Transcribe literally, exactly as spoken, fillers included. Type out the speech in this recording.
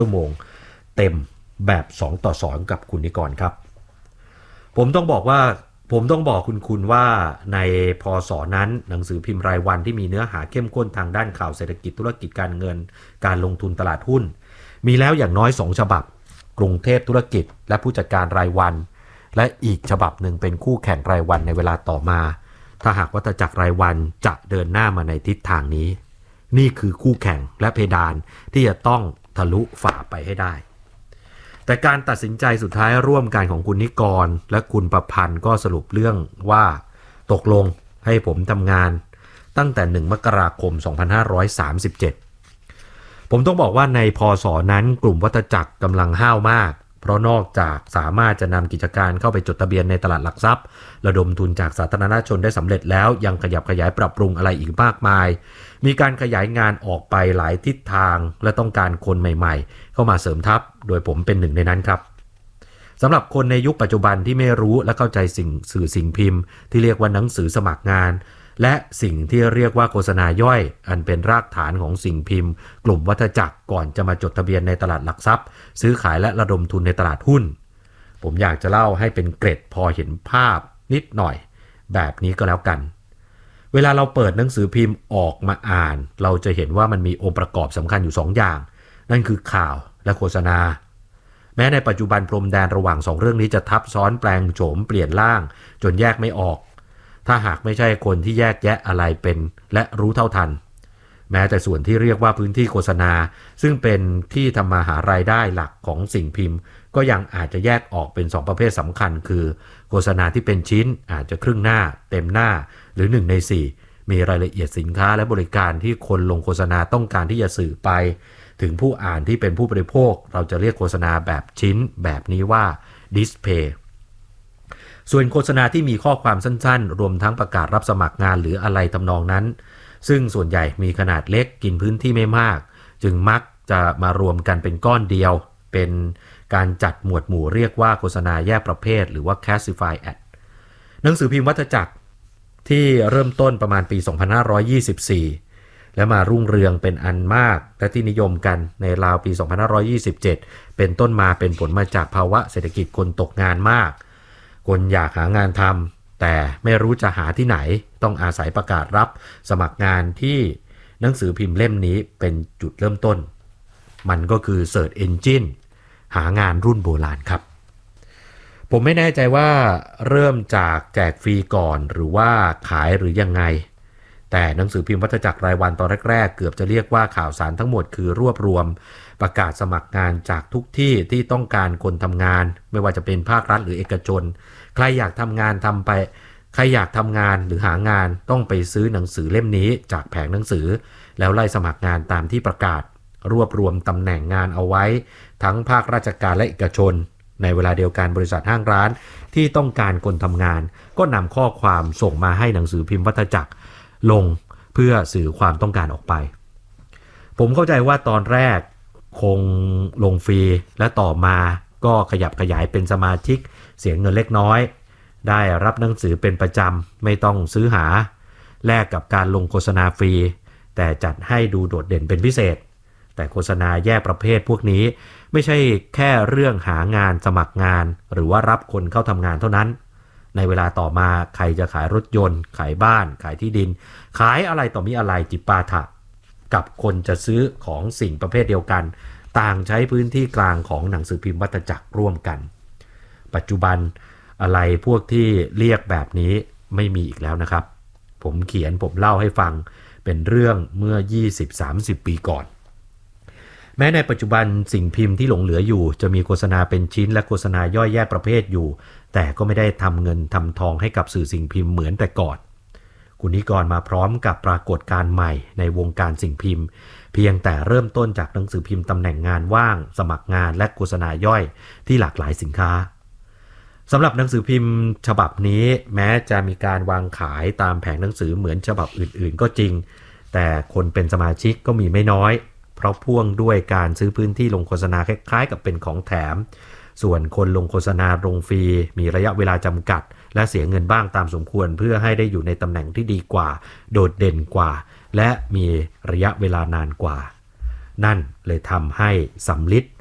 ชั่วโมงเต็มแบบสองต่อสองกับคุณนิกรครับผมต้องบอกว่าผมต้องบอกคุณคุณว่าในพศนั้นหนังสือพิมพ์รายวันที่มีเนื้อหาเข้มข้นทางด้านข่าวเศรษฐกิจธุรกิจการเงินการลงทุนตลาดหุ้นมีแล้วอย่างน้อยสองฉบับกรุงเทพธุรกิจและผู้จัดการรายวันและอีกฉบับหนึ่งเป็นคู่แข่งรายวันในเวลาต่อมาถ้าหากวัฏจักรรายวันจะเดินหน้ามาในทิศทางนี้นี่คือคู่แข่งและเพดานที่จะต้องทะลุฝ่าไปให้ได้แต่การตัดสินใจสุดท้ายร่วมกันของคุณนิกรและคุณประพันธ์ก็สรุปเรื่องว่าตกลงให้ผมทำงานตั้งแต่หนึ่งมกราคมสองพันห้าร้อยสามสิบเจ็ดผมต้องบอกว่าในพศนั้นกลุ่มวัฏจักรกำลังห้าวมากเพราะนอกจากสามารถจะนำกิจการเข้าไปจดทะเบียนในตลาดหลักทรัพย์ระดมทุนจากสาธารณชนได้สำเร็จแล้วยังขยับขยายปรับปรุงอะไรอีกมากมายมีการขยายงานออกไปหลายทิศทางและต้องการคนใหม่ๆเข้ามาเสริมทัพโดยผมเป็นหนึ่งในนั้นครับสำหรับคนในยุคปัจจุบันที่ไม่รู้และเข้าใจสิ่งสื่อสิ่งพิมพ์ที่เรียกว่าหนังสือสมัครงานและสิ่งที่เรียกว่าโฆษณาย่อยอันเป็นรากฐานของสิ่งพิมพ์กลุ่มวัฏจักรก่อนจะมาจดทะเบียนในตลาดหลักทรัพย์ซื้อขายและระดมทุนในตลาดหุ้นผมอยากจะเล่าให้เป็นเกร็ดพอเห็นภาพนิดหน่อยแบบนี้ก็แล้วกันเวลาเราเปิดหนังสือพิมพ์ออกมาอ่านเราจะเห็นว่ามันมีองค์ประกอบสำคัญอยู่สองอย่างนั่นคือข่าวและโฆษณาแม้ในปัจจุบันพรมแดนระหว่างสองเรื่องนี้จะทับซ้อนแปลงโฉมเปลี่ยนร่างจนแยกไม่ออกถ้าหากไม่ใช่คนที่แยกแยะอะไรเป็นและรู้เท่าทันแม้แต่ส่วนที่เรียกว่าพื้นที่โฆษณาซึ่งเป็นที่ทำมาหารายได้หลักของสิ่งพิมพ์ก็ยังอาจจะแยกออกเป็นสองประเภทสำคัญคือโฆษณาที่เป็นชิ้นอาจจะครึ่งหน้าเต็มหน้าหรือหนึ่งในสี่มีรายละเอียดสินค้าและบริการที่คนลงโฆษณาต้องการที่จะสื่อไปถึงผู้อ่านที่เป็นผู้บริโภคเราจะเรียกโฆษณาแบบชิ้นแบบนี้ว่าดิสเพย์ส่วนโฆษณาที่มีข้อความสั้นๆรวมทั้งประกาศรับสมัครงานหรืออะไรทำนองนั้นซึ่งส่วนใหญ่มีขนาดเล็กกินพื้นที่ไม่มากจึงมักจะมารวมกันเป็นก้อนเดียวเป็นการจัดหมวดหมู่เรียกว่าโฆษณาแยกประเภทหรือว่า classify ad หนังสือพิมพ์วัฏจักรที่เริ่มต้นประมาณปีสองพันห้าร้อยยี่สิบสี่และมารุ่งเรืองเป็นอันมากและที่นิยมกันในราวปีสองพันห้าร้อยยี่สิบเจ็ดเป็นต้นมาเป็นผลมาจากภาวะเศรษฐกิจคนตกงานมากคนอยากหางานทำแต่ไม่รู้จะหาที่ไหนต้องอาศัยประกาศรับสมัครงานที่หนังสือพิมพ์เล่มนี้เป็นจุดเริ่มต้นมันก็คือ Search Engine หางานรุ่นโบราณครับผมไม่แน่ใจว่าเริ่มจากแจกฟรีก่อนหรือว่าขายหรือยังไงแต่หนังสือพิมพ์วัฏจักรรายวันตอนแรกๆเกือบจะเรียกว่าข่าวสารทั้งหมดคือรวบรวมประกาศสมัครงานจากทุกที่ที่ต้องการคนทำงานไม่ว่าจะเป็นภาครัฐหรือเอกชนใครอยากทำงานทำไปใครอยากทำงานหรือหางานต้องไปซื้อหนังสือเล่มนี้จากแผงหนังสือแล้วไล่สมัครงานตามที่ประกาศรวบรวมตำแหน่งงานเอาไว้ทั้งภาคราชการและเอกชนในเวลาเดียวกันบริษัทห้างร้านที่ต้องการคนทำงานก็นำข้อความส่งมาให้หนังสือพิมพ์วัฏจักรลงเพื่อสื่อความต้องการออกไปผมเข้าใจว่าตอนแรกคงลงฟรีและต่อมาก็ขยับขยายเป็นสมาชิกเสียเงินเล็กน้อยได้รับหนังสือเป็นประจำไม่ต้องซื้อหาแลกกับการลงโฆษณาฟรีแต่จัดให้ดูโดดเด่นเป็นพิเศษแต่โฆษณาแยกประเภทพวกนี้ไม่ใช่แค่เรื่องหางานสมัครงานหรือว่ารับคนเข้าทำงานเท่านั้นในเวลาต่อมาใครจะขายรถยนต์ขายบ้านขายที่ดินขายอะไรต่อมีอะไรจิปาถะกับคนจะซื้อของสิ่งประเภทเดียวกันต่างใช้พื้นที่กลางของหนังสือพิมพ์วัฏจักรร่วมกันปัจจุบันอะไรพวกที่เรียกแบบนี้ไม่มีอีกแล้วนะครับผมเขียนผมเล่าให้ฟังเป็นเรื่องเมื่อ ยี่สิบถึงสามสิบ ปีก่อนแม้ในปัจจุบันสิ่งพิมพ์ที่หลงเหลืออยู่จะมีโฆษณาเป็นชิ้นและโฆษณาย่อยแยกประเภทอยู่แต่ก็ไม่ได้ทำเงินทำทองให้กับสื่อสิ่งพิมพ์เหมือนแต่ก่อนคุณนิกรมาพร้อมกับปรากฏการณ์ใหม่ในวงการสิ่งพิมพ์เพียงแต่เริ่มต้นจากหนังสือพิมพ์ตำแหน่งงานว่างสมัครงานและโฆษณาย่อยที่หลากหลายสินค้าสำหรับหนังสือพิมพ์ฉบับนี้แม้จะมีการวางขายตามแผงหนังสือเหมือนฉบับอื่นๆก็จริงแต่คนเป็นสมาชิกก็มีไม่น้อยเพราะพ่วงด้วยการซื้อพื้นที่ลงโฆษณาคล้ายๆกับเป็นของแถมส่วนคนลงโฆษณาลงฟรีมีระยะเวลาจำกัดและเสียเงินบ้างตามสมควรเพื่อให้ได้อยู่ในตำแหน่งที่ดีกว่าโดดเด่นกว่าและมีระยะเวลานานกว่านั่นเลยทำให้สำลิด